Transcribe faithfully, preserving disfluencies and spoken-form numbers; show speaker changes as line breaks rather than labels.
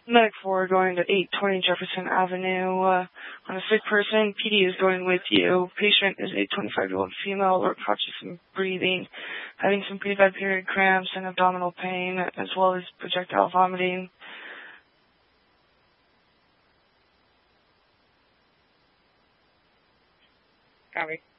Medic four going to eight twenty Jefferson Avenue. Uh, on a sick person, P D is going with you. Patient is a twenty-five-year-old female, Lord conscious and breathing, having some pretty bad period cramps and abdominal pain, as well as projectile vomiting.
Copy.